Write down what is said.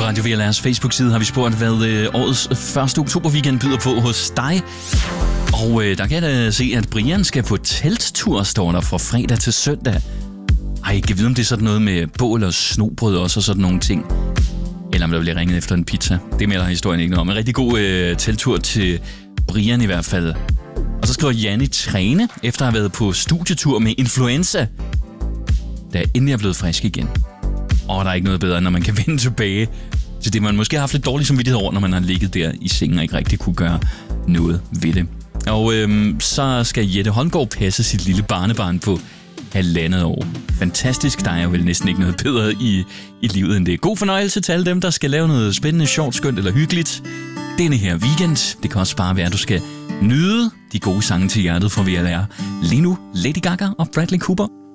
Radio VLR's Facebook-side har vi spurgt, hvad årets 1. oktober weekend byder på hos dig. Og der kan jeg se, at Brian skal på telttur, står der, fra fredag til søndag. Jeg kan vide, om det er sådan noget med bål og snobrød også og sådan nogle ting. Eller om der bliver ringet efter en pizza. Det melder historien ikke noget om. En rigtig god telttur til Brian i hvert fald. Og så skriver Janni træne, efter at have været på studietur med influenza. Der endelig er blevet frisk igen. Og der er ikke noget bedre, når man kan vende tilbage til det, man måske har haft lidt dårlig samvittighed over, når man har ligget der i sengen og ikke rigtig kunne gøre noget ved det. Og så skal Jette Holmgaard passe sit lille barnebarn på 1,5 år. Fantastisk, der er jo vel næsten ikke noget bedre i livet end det. God fornøjelse til alle dem, der skal lave noget spændende, sjovt, skønt eller hyggeligt denne her weekend. Det kan også bare være, at du skal nyde de gode sange til hjertet fra VLR. Lige nu, Lady Gaga og Bradley Cooper.